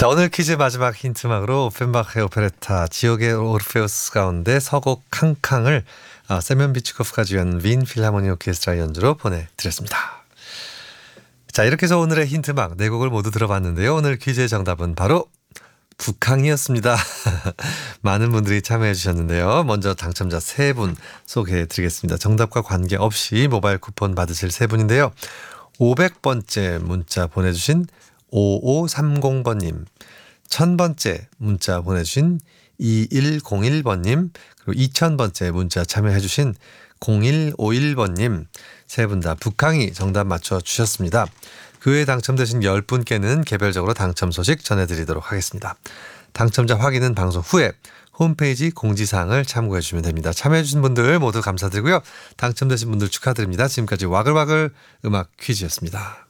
자, 오늘 퀴즈 마지막 힌트막으로 오펜바흐의 오페레타 지옥의 오르페우스 가운데 서곡 캉캉을 세면 비츠코프가 지은 윈 필하모니 오케스트라 연주로 보내드렸습니다. 자, 이렇게 해서 오늘의 힌트막 네 곡을 모두 들어봤는데요. 오늘 퀴즈의 정답은 바로 북항이었습니다. 많은 분들이 참여해 주셨는데요. 먼저 당첨자 3분 소개해 드리겠습니다. 정답과 관계없이 모바일 쿠폰 받으실 3분인데요. 500번째 문자 보내주신 5530번님, 1000번째 문자 보내주신 2101번님, 그리고 2000번째 문자 참여해 주신 0151번님 세 분 다 북항이 정답 맞춰주셨습니다. 그 외에 당첨되신 10분께는 개별적으로 당첨 소식 전해드리도록 하겠습니다. 당첨자 확인은 방송 후에 홈페이지 공지사항을 참고해 주시면 됩니다. 참여해 주신 분들 모두 감사드리고요. 당첨되신 분들 축하드립니다. 지금까지 와글와글 음악 퀴즈였습니다.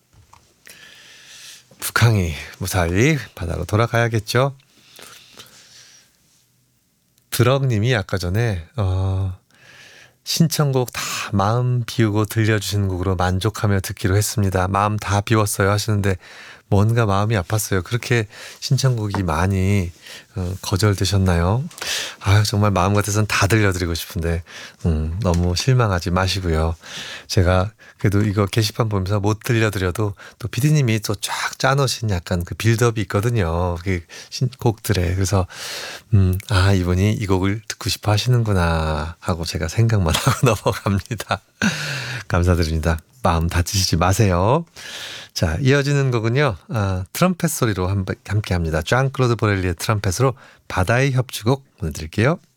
북항이 무사히 바다로 돌아가야겠죠. 드럭님이 아까 전에 신청곡 다 마음 비우고 들려주시는 곡으로 만족하며 듣기로 했습니다. 마음 다 비웠어요 하시는데 뭔가 마음이 아팠어요. 그렇게 신청곡이 많이 거절되셨나요? 정말 마음 같아서는 다 들려드리고 싶은데 너무 실망하지 마시고요. 제가 그래도 이거 게시판 보면서 못 들려드려도 또 PD님이 또 쫙 짜놓으신 약간 그 빌드업이 있거든요. 그 곡들에. 그래서 이분이 이 곡을 듣고 싶어 하시는구나 하고 제가 생각만 하고 넘어갑니다. 감사드립니다. 마음 다치시지 마세요. 자, 이어지는 곡은요. 트럼펫 소리로 함께 합니다. 쟈클로드 보렐리의 트럼펫으로 바다의 협주곡 보내드릴게요.